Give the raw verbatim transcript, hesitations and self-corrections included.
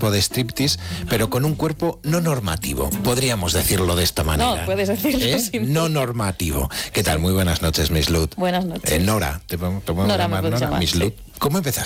tipo de striptease, pero con un cuerpo no normativo. Podríamos decirlo de esta manera. No, puedes decirlo ¿Eh? sin No normativo. ¿Qué tal? Muy buenas noches, Miss Lut. Buenas noches. Eh, Nora, ¿te, podemos- te podemos Nora, llamar me puedes Nora? llamar, Miss sí. Lut. ¿Cómo empezaste